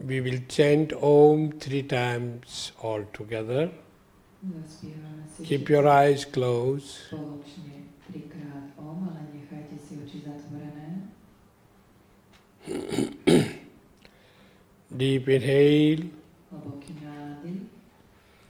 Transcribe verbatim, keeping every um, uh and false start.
We will chant Om three times all together. Zaspívame si Keep všetci your eyes closed. spoločne trikrát Om, ale nechajte si oči zatvorené. Deep inhale.